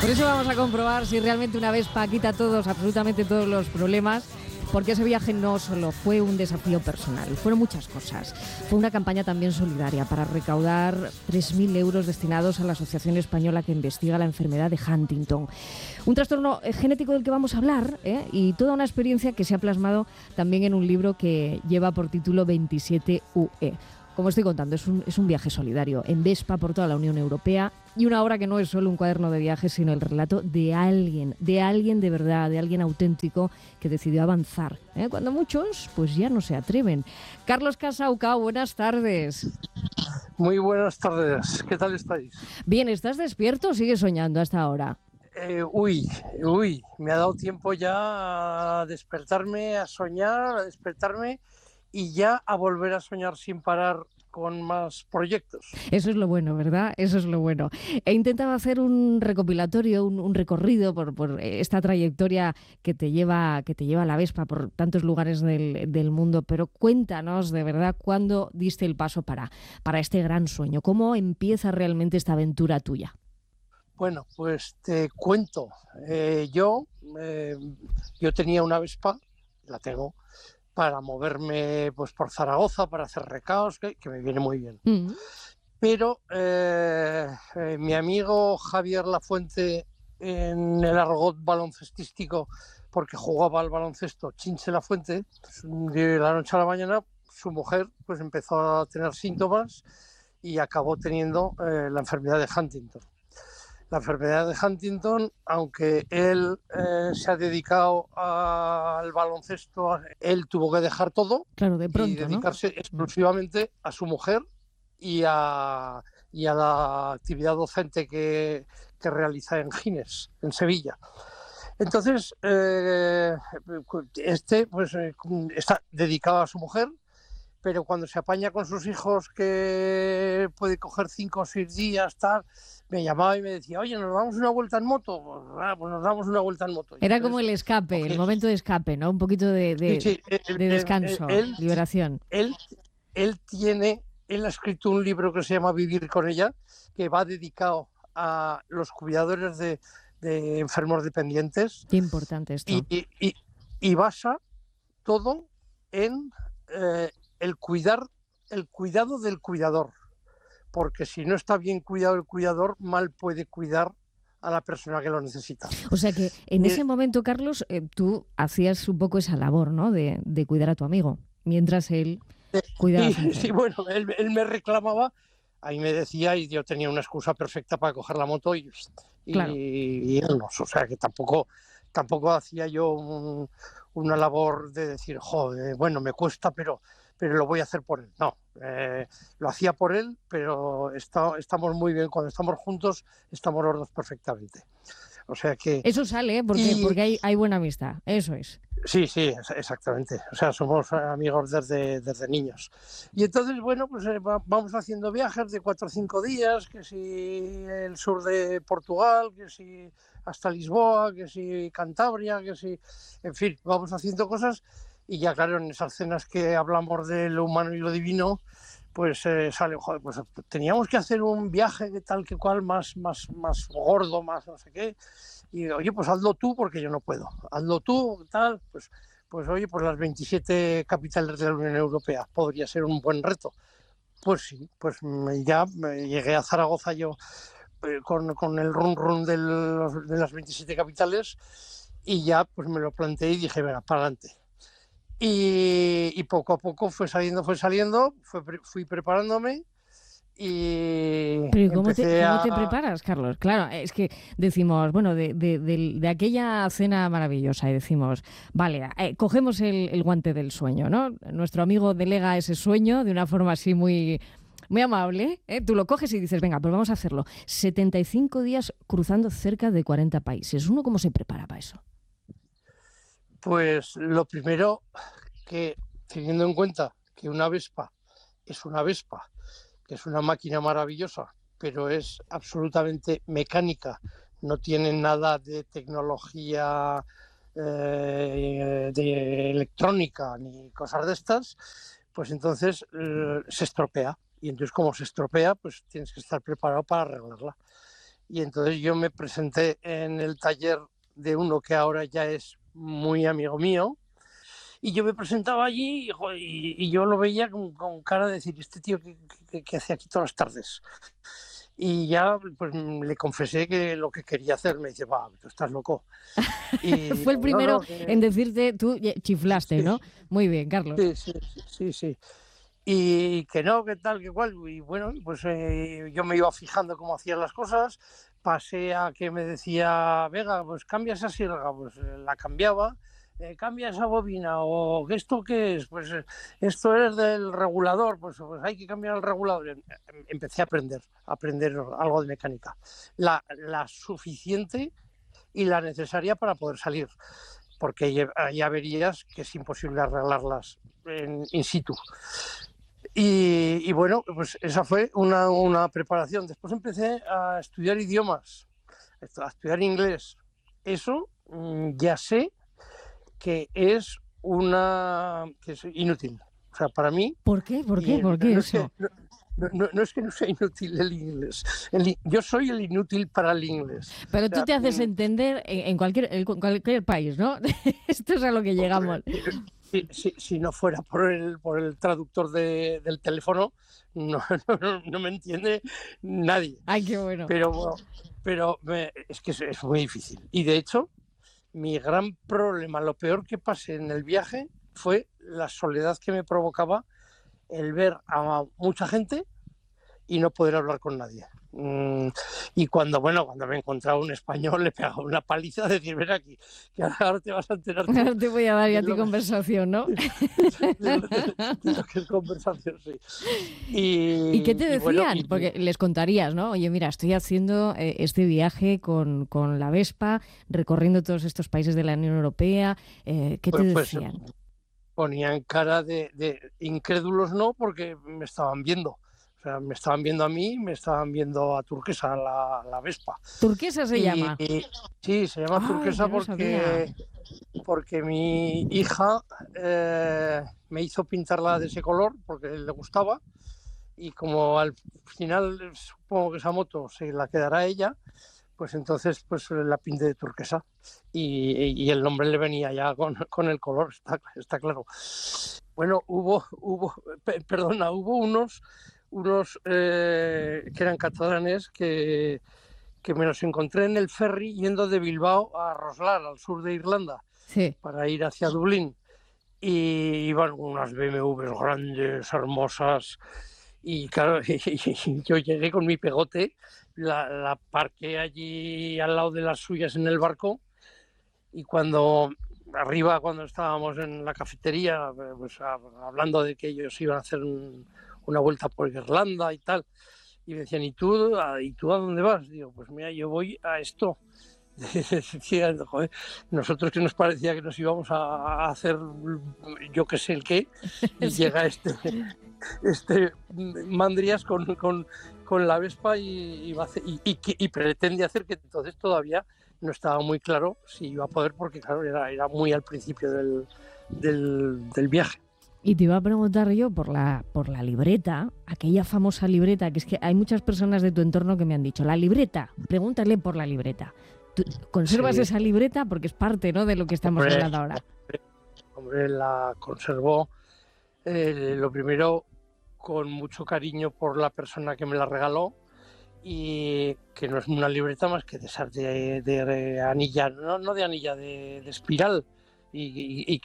Por eso vamos a comprobar si realmente una Vespa quita absolutamente todos los problemas, porque ese viaje no solo fue un desafío personal, fueron muchas cosas. Fue una campaña también solidaria para recaudar 3.000 euros destinados a la Asociación Española que investiga la enfermedad de Huntington. Un trastorno genético del que vamos a hablar, y toda una experiencia que se ha plasmado también en un libro que lleva por título 27UE. Como estoy contando, es un viaje solidario en Vespa por toda la Unión Europea y una obra que no es solo un cuaderno de viajes, sino el relato de alguien de verdad, de alguien auténtico que decidió avanzar, cuando muchos pues ya no se atreven. Carlos Casauca, buenas tardes. Muy buenas tardes, ¿qué tal estáis? Bien, ¿estás despierto o sigues soñando hasta ahora? Me ha dado tiempo ya a despertarme, a soñar, a despertarme y ya a volver a soñar sin parar con más proyectos. Eso es lo bueno, ¿verdad? Eso es lo bueno. He intentado hacer un recopilatorio, un recorrido por esta trayectoria que te lleva la Vespa por tantos lugares del mundo, pero cuéntanos de verdad cuándo diste el paso para este gran sueño. ¿Cómo empieza realmente esta aventura tuya? Bueno, pues te cuento. Yo tenía una Vespa, la tengo, para moverme pues por Zaragoza, para hacer recados, que me viene muy bien. Pero mi amigo Javier Lafuente, en el argot baloncestístico, porque jugaba al baloncesto, Chinche Lafuente, pues, de la noche a la mañana su mujer pues empezó a tener síntomas y acabó teniendo la enfermedad de Huntington. La enfermedad de Huntington, aunque él se ha dedicado al baloncesto, él tuvo que dejar todo, claro, de pronto, y dedicarse, ¿no?, exclusivamente a su mujer y a la actividad docente que realiza en Gines, en Sevilla. Entonces, está dedicado a su mujer, pero cuando se apaña con sus hijos, que puede coger 5 o 6 días, tal, me llamaba y me decía, oye, ¿nos damos una vuelta en moto? Pues nos damos una vuelta en moto. Era como el escape, el momento de escape, ¿no? Un poquito de descanso, liberación. Él ha escrito un libro que se llama Vivir con ella, que va dedicado a los cuidadores de enfermos dependientes. Qué importante esto. Y basa todo en el cuidado del cuidador, porque si no está bien cuidado el cuidador, mal puede cuidar a la persona que lo necesita. O sea que en ese momento, Carlos, tú hacías un poco esa labor, ¿no?, de cuidar a tu amigo, mientras él cuidaba a su mujer. Sí, bueno, él me reclamaba, ahí me decía, y yo tenía una excusa perfecta para coger la moto y irnos. O sea que tampoco hacía yo una labor de decir, joder, bueno, me cuesta, pero lo voy a hacer por él. No, lo hacía por él, pero estamos muy bien. Cuando estamos juntos, estamos los dos perfectamente. O sea que... Eso sale, porque hay buena amistad, eso es. Sí, exactamente. O sea, somos amigos desde niños. Y entonces, bueno, pues vamos haciendo viajes de 4 o 5 días, que si el sur de Portugal, que si hasta Lisboa, que si Cantabria, que si... En fin, vamos haciendo cosas y ya, claro, en esas cenas que hablamos de lo humano y lo divino, pues sale, joder, pues teníamos que hacer un viaje de tal que cual más gordo, más no sé qué. Y oye, pues hazlo tú porque yo no puedo. Hazlo tú, tal, pues oye, pues las 27 capitales de la Unión Europea podría ser un buen reto. Pues sí, pues ya llegué a Zaragoza yo con el run de las 27 capitales y ya pues me lo planteé y dije, venga, para adelante. Y poco a poco fue saliendo, fui preparándome. Pero ¿cómo te preparas, Carlos? Claro, es que decimos, bueno, de aquella cena maravillosa y decimos, vale, cogemos el guante del sueño, ¿no? Nuestro amigo delega ese sueño de una forma así muy, muy amable, ¿eh? Tú lo coges y dices, venga, pues vamos a hacerlo. 75 días cruzando cerca de 40 países. ¿Uno cómo se prepara para eso? Pues lo primero, que teniendo en cuenta que una Vespa es una Vespa, que es una máquina maravillosa, pero es absolutamente mecánica, no tiene nada de tecnología de electrónica ni cosas de estas, pues entonces se estropea. Y entonces, como se estropea, pues tienes que estar preparado para arreglarla. y entonces yo me presenté en el taller de uno que ahora ya es muy amigo mío, y yo me presentaba allí y yo lo veía con cara de decir, este tío que hace aquí todas las tardes. Y ya pues le confesé que lo que quería hacer. Me dice, va, tú estás loco. Y Fue el no, primero no, en decirte, tú chiflaste, sí, ¿no? Muy bien, Carlos. sí, sí, sí, sí. Y que no, que tal, que cual. Y bueno, pues yo me iba fijando cómo hacían las cosas. Pasé a que me decía, venga, pues cambia esa sierra, pues la cambiaba. Cambia esa bobina, o ¿esto qué es? Pues esto es del regulador, pues hay que cambiar el regulador. Empecé a aprender algo de mecánica, la suficiente y la necesaria para poder salir, porque hay averías que es imposible arreglarlas in situ. Y bueno, pues esa fue una preparación. Después empecé a estudiar idiomas, a estudiar inglés. Eso ya sé que es inútil. O sea, para mí, ¿Por qué? ¿Por qué? y ¿Por qué no es que eso? no es que no sea inútil el inglés. Yo soy el inútil para el inglés. Pero O tú sea, te haces entender en cualquier país, ¿no? Esto es a lo que llegamos. si no fuera por el traductor del teléfono, no, no me entiende nadie. Ay, qué bueno. Pero es que es muy difícil. Y de hecho, mi gran problema, lo peor que pasé en el viaje fue la soledad que me provocaba el ver a mucha gente y no poder hablar con nadie. Y cuando me encontraba un español, le pegaba una paliza de decir, ven aquí, que ahora te vas a enterar tú Ahora te voy a dar ya de a ti lo, conversación, ¿no? de lo que es conversación, sí. ¿Y qué te Y bueno, decían? Porque les contarías, ¿no? Oye, mira, estoy haciendo este viaje con la Vespa, recorriendo todos estos países de la Unión Europea. ¿Qué te pues decían? ponían cara de incrédulos, no, porque me estaban viendo. O sea, me estaban viendo a mí, me estaban viendo a Turquesa, la Vespa. Turquesa se llama. Y sí, se llama Ay, Turquesa yo no sabía. porque mi hija me hizo pintarla de ese color porque le gustaba, y como al final supongo que esa moto se la quedará ella, pues entonces pues la pinté de turquesa, y el nombre le venía ya con el color, está claro. Bueno, hubo unos que eran catalanes que me los encontré en el ferry yendo de Bilbao a Roslar, al sur de Irlanda, Sí. para ir hacia Dublín. Y iban unas BMWs grandes, hermosas, y claro, y yo llegué con mi pegote, la parqué allí al lado de las suyas en el barco, y cuando estábamos en la cafetería, pues hablando de que ellos iban a hacer una vuelta por Irlanda y tal, y me decían, ¿y tú a dónde vas? Digo, pues mira, yo voy a esto. Decían, joder, nosotros que nos parecía que nos íbamos a hacer yo que sé el qué, y Sí. llega este Mandrias con la Vespa y pretende hacer, que entonces todavía no estaba muy claro si iba a poder, porque claro, era muy al principio del viaje. Y te iba a preguntar yo por la libreta, aquella famosa libreta, que es que hay muchas personas de tu entorno que me han dicho, la libreta, pregúntale por la libreta. ¿Tú conservas Sí, esa libreta? Porque es parte, ¿no?, de lo que estamos hombre, hablando ahora. hombre, la conservó, lo primero, con mucho cariño por la persona que me la regaló, y que no es una libreta más que de esas de anilla, no de anilla, de espiral, y